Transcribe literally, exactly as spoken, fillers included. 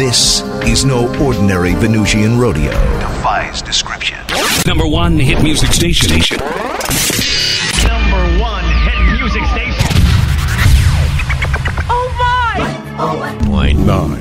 This is no ordinary Venusian rodeo. Defies description. Number one hit music station. Number one hit music station. Oh my! Point nine.